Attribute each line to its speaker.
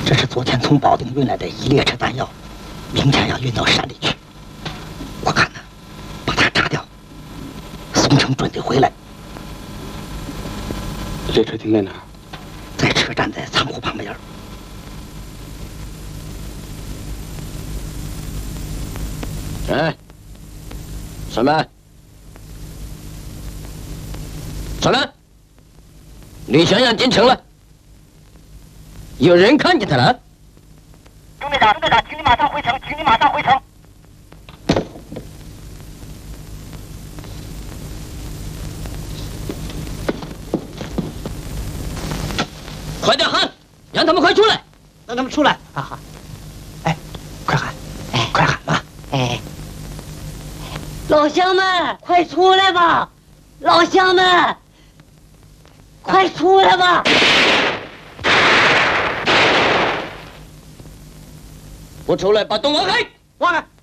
Speaker 1: 这是昨天从保定运来的一列车弹药，明天要运到山里去。我看呢，把它炸掉，宋城准得回来。
Speaker 2: 列车停在哪儿？
Speaker 1: 在车站的仓库旁边。
Speaker 3: 哎，上来！上来！李祥阳进城了，有人看见他了。
Speaker 1: 中队长，请你马上回城，
Speaker 3: 快点喊，让他们快出来！
Speaker 1: 让他们出来！好。哎，快喊！哎，快喊吧！
Speaker 4: 哎，老乡们，快出来吧！老乡们，快出来吧！
Speaker 3: 不出来，把洞挖开！
Speaker 1: 挖开！